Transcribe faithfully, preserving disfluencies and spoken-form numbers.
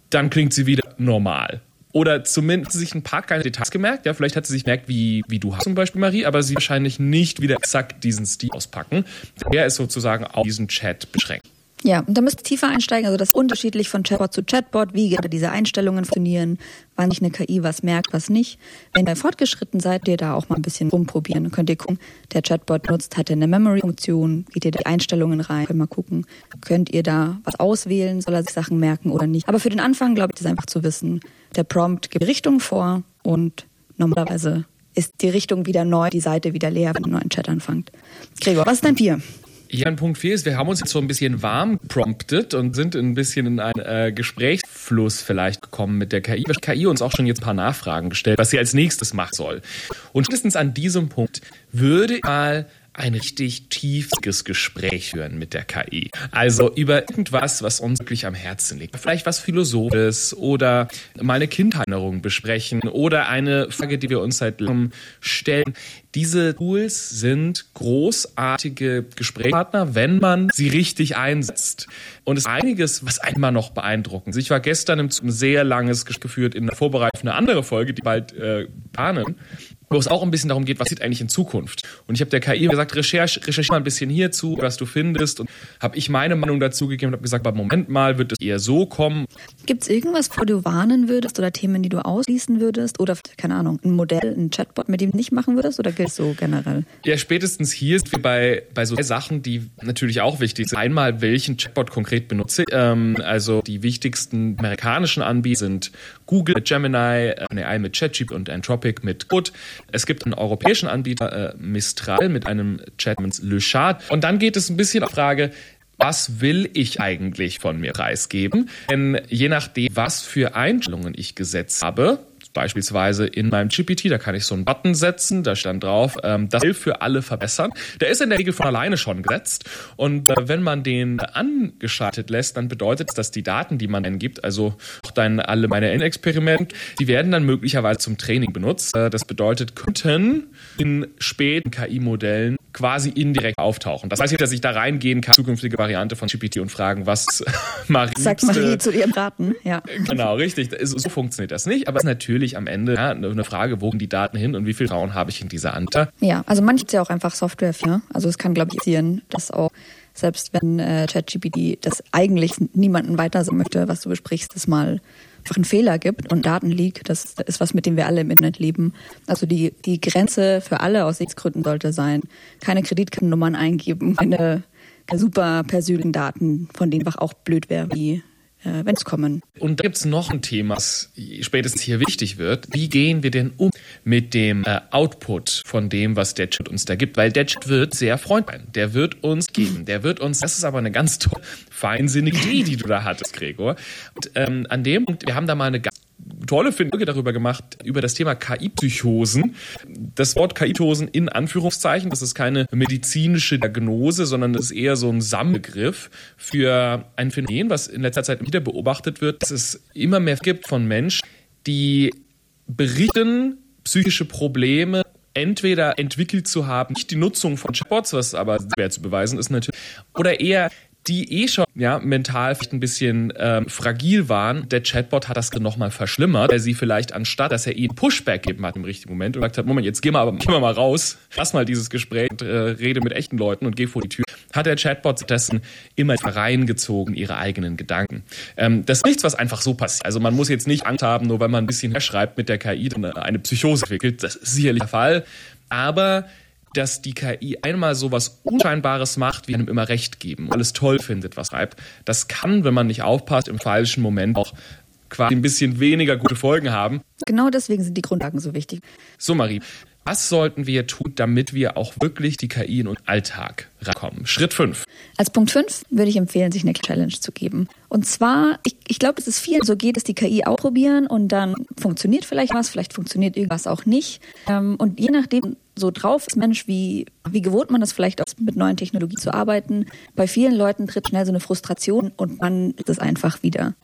dann klingt sie wieder normal. Oder zumindest sich ein paar kleine Details gemerkt. Ja, vielleicht hat sie sich gemerkt, wie, wie du hast zum Beispiel, Marie, aber sie wahrscheinlich nicht wieder exakt diesen Stil auspacken. Der ist sozusagen auf diesen Chat beschränkt. Ja, und da müsst ihr tiefer einsteigen, also das ist unterschiedlich von Chatbot zu Chatbot, wie diese Einstellungen funktionieren, wann sich eine K I was merkt, was nicht. Wenn ihr fortgeschritten seid, ihr da auch mal ein bisschen rumprobieren. Dann könnt ihr gucken, der Chatbot nutzt, hat er eine Memory-Funktion, geht ihr da die Einstellungen rein, könnt mal gucken, könnt ihr da was auswählen, soll er sich Sachen merken oder nicht. Aber für den Anfang, glaube ich, ist einfach zu wissen, der Prompt gibt Richtung vor und normalerweise ist die Richtung wieder neu, die Seite wieder leer, wenn ihr einen neuen Chat anfangt. Gregor, was ist dein Vier? Ja, ein Punkt vier ist, wir haben uns jetzt so ein bisschen warm promptet und sind ein bisschen in einen äh, Gesprächsfluss vielleicht gekommen mit der K I. Die K I uns auch schon jetzt ein paar Nachfragen gestellt, was sie als nächstes machen soll. Und spätestens an diesem Punkt würde ich mal ein richtig tiefes Gespräch führen mit der K I. Also über irgendwas, was uns wirklich am Herzen liegt. Vielleicht was Philosophisches oder mal eine Kindheitserinnerung besprechen oder eine Frage, die wir uns seit langem stellen. Diese Tools sind großartige Gesprächspartner, wenn man sie richtig einsetzt. Und es ist einiges, was einmal noch beeindruckend ist. Ich war gestern im ein sehr langes Gespräch geführt in der Vorbereitung für eine andere Folge, die bald äh, planen, wo es auch ein bisschen darum geht, was passiert eigentlich in Zukunft. Und ich habe der K I gesagt, recherche, recherche mal ein bisschen hierzu, was du findest. Und habe ich meine Meinung dazu gegeben und habe gesagt, aber Moment mal, wird es eher so kommen. Gibt es irgendwas, wo du warnen würdest oder Themen, die du ausschließen würdest? Oder, keine Ahnung, ein Modell, ein Chatbot, mit dem du nicht machen würdest? Oder gilt es so generell? Ja, spätestens hier sind wir bei, bei so Sachen, die natürlich auch wichtig sind. Einmal, welchen Chatbot konkret benutze ich. Ähm, also die wichtigsten amerikanischen Anbieter sind Google mit Gemini, A I mit ChatGPT und Anthropic mit Code. Es gibt einen europäischen Anbieter, äh, Mistral, mit einem Chat namens Le Chat. Und dann geht es ein bisschen auf die Frage, was will ich eigentlich von mir preisgeben? Denn je nachdem, was für Einstellungen ich gesetzt habe, beispielsweise in meinem G P T, da kann ich so einen Button setzen, da stand drauf, ähm, das will für alle verbessern. Der ist in der Regel von alleine schon gesetzt. Und äh, wenn man den angeschaltet lässt, dann bedeutet das, dass die Daten, die man eingibt, also auch dann alle meine N-Experimente, die werden dann möglicherweise zum Training benutzt. Äh, das bedeutet, könnten in späten K I-Modellen quasi indirekt auftauchen. Das heißt nicht, dass ich da reingehen kann, zukünftige Variante von G P T und fragen, was Marie sagt Marie zu ihrem Raten. Ja. Genau, richtig. So funktioniert das nicht. Aber es ist natürlich am Ende ja, eine Frage, wo gehen die Daten hin und wie viel Vertrauen habe ich in diese Anbieter? Ja, also manchmal ist ja auch einfach Software für. Also es kann, glaube ich, passieren, dass auch selbst wenn äh, ChatGPT das eigentlich niemanden weiter sagen möchte, was du besprichst, das mal einfach einen Fehler gibt und Daten liegt. Das ist was, mit dem wir alle im Internet leben. Also die, die Grenze für alle aus Sicherheitsgründen sollte sein, keine Kreditkartennummern eingeben, keine, keine super persönlichen Daten, von denen einfach auch blöd wäre, wie äh, wenn es kommen. Und da gibt es noch ein Thema, das spätestens hier wichtig wird. Wie gehen wir denn um mit dem äh, Output von dem, was der Chat uns da gibt? Weil der Chat wird sehr freundlich sein. Der wird uns geben. Der wird uns, das ist aber eine ganz tolle, feinsinnige Idee, die du da hattest, Gregor. Und ähm, an dem Punkt, wir haben da mal eine ganz tolle Folge darüber gemacht, über das Thema K I-Psychosen. Das Wort K I-Psychosen in Anführungszeichen, das ist keine medizinische Diagnose, sondern das ist eher so ein Sammelbegriff für ein Phänomen, was in letzter Zeit wieder beobachtet wird, dass es immer mehr gibt von Menschen, die berichten, psychische Probleme entweder entwickelt zu haben, nicht die Nutzung von Chatbots, was aber schwer zu beweisen ist natürlich, oder eher die eh schon ja, mental vielleicht ein bisschen ähm, fragil waren. Der Chatbot hat das dann nochmal verschlimmert, weil sie vielleicht anstatt, dass er ihnen Pushback gegeben hat im richtigen Moment und gesagt hat, Moment, jetzt geh mal, geh mal, mal raus, lass mal dieses Gespräch und äh, rede mit echten Leuten und geh vor die Tür, hat der Chatbot stattdessen immer reingezogen ihre eigenen Gedanken. Ähm, das ist nichts, was einfach so passiert. Also man muss jetzt nicht Angst haben, nur weil man ein bisschen mehr schreibt mit der K I, dann eine Psychose entwickelt. Das ist sicherlich der Fall. Aber dass die K I einmal so was Unscheinbares macht, wie einem immer Recht geben, alles toll findet, was schreibt, das kann, wenn man nicht aufpasst, im falschen Moment auch quasi ein bisschen weniger gute Folgen haben. Genau deswegen sind die Grundlagen so wichtig. So, Marie, was sollten wir tun, damit wir auch wirklich die K I in unseren Alltag reinkommen? Schritt fünf. Als Punkt fünf würde ich empfehlen, sich eine Challenge zu geben. Und zwar, ich, ich glaube, dass es vielen so geht, dass die K I ausprobieren und dann funktioniert vielleicht was, vielleicht funktioniert irgendwas auch nicht. Und je nachdem so drauf ist Mensch, wie, wie gewohnt man das vielleicht auch mit neuen Technologien zu arbeiten. Bei vielen Leuten tritt schnell so eine Frustration und man ist es einfach wieder.